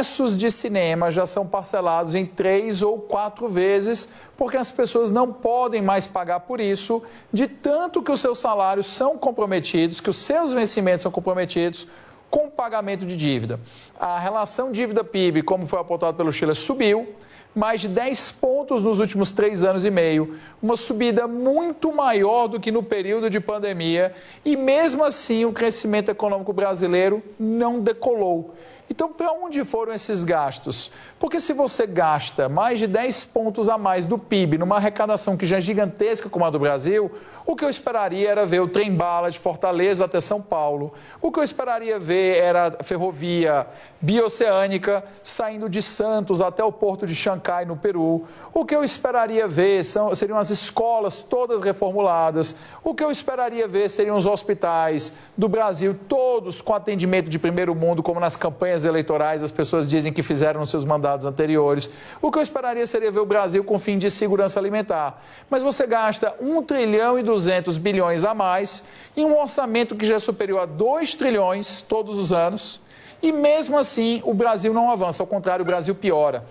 ingressos de cinema já são parcelados em 3 ou 4 vezes, porque as pessoas não podem mais pagar por isso, de tanto que os seus salários são comprometidos, que os seus vencimentos são comprometidos com o pagamento de dívida. A relação dívida-PIB, como foi apontado pelo Shiller, subiu mais de 10 pontos nos últimos 3 anos e meio, uma subida muito maior do que no período de pandemia, e mesmo assim o crescimento econômico brasileiro não decolou. Então, para onde foram esses gastos? Porque se você gasta mais de 10 pontos a mais do PIB numa arrecadação que já é gigantesca como a do Brasil, o que eu esperaria era ver o trem-bala de Fortaleza até São Paulo. O que eu esperaria ver era a ferrovia bioceânica saindo de Santos até o porto de Chancai, no Peru. O que eu esperaria ver seriam as escolas todas reformuladas. O que eu esperaria ver seriam os hospitais do Brasil, todos com atendimento de primeiro mundo, como nas campanhas eleitorais as pessoas dizem que fizeram nos seus mandatos anteriores. O que eu esperaria seria ver o Brasil com fim de segurança alimentar. Mas você gasta 1 trilhão e 200 bilhões a mais em um orçamento que já é superior a 2 trilhões todos os anos, e mesmo assim o Brasil não avança, ao contrário, o Brasil piora.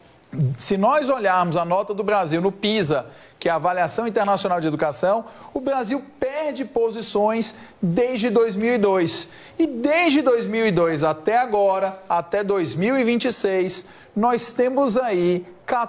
Se nós olharmos a nota do Brasil no PISA, que é a Avaliação Internacional de Educação, o Brasil perde posições desde 2002. E desde 2002 até agora, até 2026, nós temos aí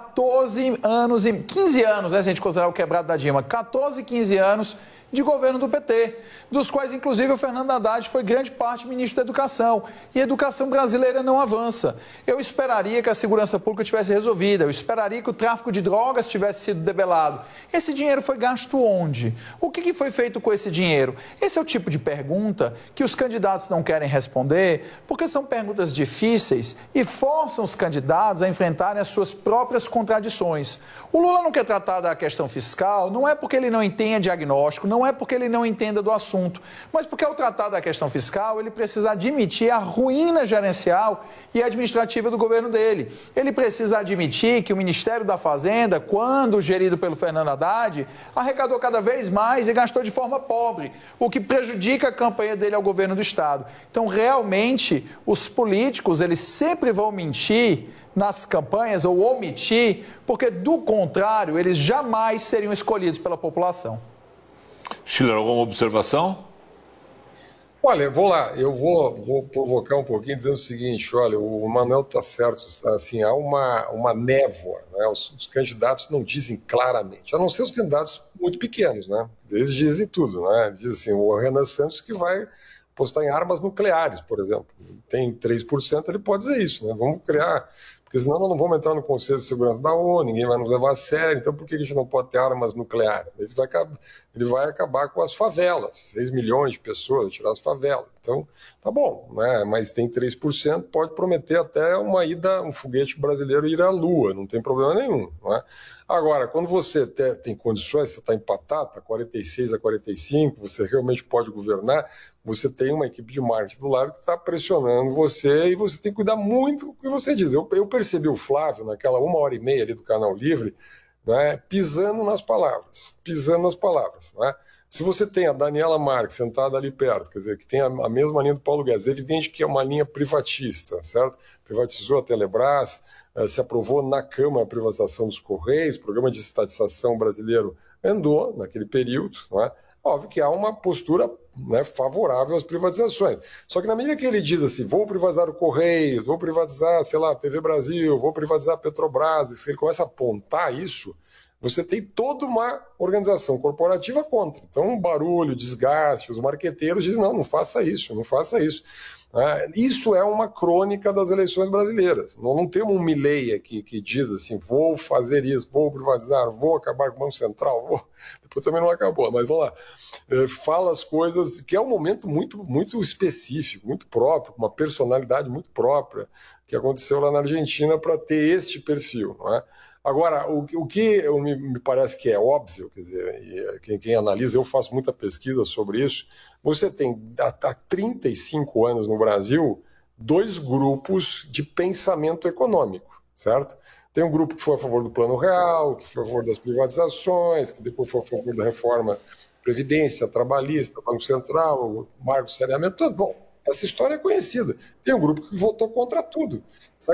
14 anos, 15 anos, né, se a gente considerar o quebrado da Dilma, 14, 15 anos de governo do PT, dos quais, inclusive, o Fernando Haddad foi grande parte ministro da Educação. E a educação brasileira não avança. Eu esperaria que a segurança pública tivesse resolvida, eu esperaria que o tráfico de drogas tivesse sido debelado. Esse dinheiro foi gasto onde? O que foi feito com esse dinheiro? Esse é o tipo de pergunta que os candidatos não querem responder, porque são perguntas difíceis e forçam os candidatos a enfrentarem as suas próprias contradições. O Lula não quer tratar da questão fiscal, não é porque ele não entenda diagnóstico, não é porque ele não entenda do assunto, mas porque ao tratar da questão fiscal, ele precisa admitir a ruína gerencial e administrativa do governo dele. Ele precisa admitir que o Ministério da Fazenda, quando gerido pelo Fernando Haddad, arrecadou cada vez mais e gastou de forma pobre, o que prejudica a campanha dele ao governo do Estado. Então, realmente, os políticos, eles sempre vão mentir nas campanhas ou omitir, porque, do contrário, eles jamais seriam escolhidos pela população. Shiller, alguma observação? Olha, eu vou provocar um pouquinho dizendo o seguinte, olha, o Manuel está certo, assim, há uma névoa, né? Os candidatos não dizem claramente, a não ser os candidatos muito pequenos, né? Eles dizem tudo, né? Dizem assim, o Renan Santos que vai apostar em armas nucleares, por exemplo, tem 3%, ele pode dizer isso, né? Vamos criar... Porque senão nós não vamos entrar no Conselho de Segurança da ONU, ninguém vai nos levar a sério, então por que a gente não pode ter armas nucleares? Ele vai acabar com as favelas, 6 milhões de pessoas, tirar as favelas. Então, tá bom, né? Mas tem 3%, pode prometer até um foguete brasileiro ir à Lua, não tem problema nenhum. Não é? Agora, quando você tem condições, você está empatado, está 46-45, você realmente pode governar, você tem uma equipe de marketing do lado que está pressionando você e você tem que cuidar muito do que você diz. Eu percebi o Flávio naquela 1h30 ali do Canal Livre, né, pisando nas palavras. Né? Se você tem a Daniela Marques sentada ali perto, quer dizer, que tem a mesma linha do Paulo Guedes, é evidente que é uma linha privatista, certo? Privatizou a Telebrás, se aprovou na Câmara a privatização dos Correios, o programa de estatização brasileiro andou naquele período, não é? Óbvio que há uma postura, né, favorável às privatizações. Só que na medida que ele diz assim, vou privatizar o Correios, vou privatizar, sei lá, a TV Brasil, vou privatizar a Petrobras, se ele começa a apontar isso, você tem toda uma organização corporativa contra. Então, barulho, desgaste, os marqueteiros dizem, não faça isso, não faça isso. Isso é uma crônica das eleições brasileiras. Nós não temos um Milei aqui que diz assim, vou fazer isso, vou privatizar, vou acabar com o Banco Central, depois também não acabou, mas vamos lá. Fala as coisas, que é um momento muito, muito específico, muito próprio, uma personalidade muito própria, que aconteceu lá na Argentina para ter este perfil, não é? Agora, o que me parece que é óbvio, quer dizer, quem analisa, eu faço muita pesquisa sobre isso, você tem há 35 anos no Brasil 2 grupos de pensamento econômico, certo? Tem um grupo que foi a favor do Plano Real, que foi a favor das privatizações, que depois foi a favor da reforma Previdência, Trabalhista, Banco Central, Marco de Saneamento, tudo bom. Essa história é conhecida. Tem um grupo que votou contra tudo.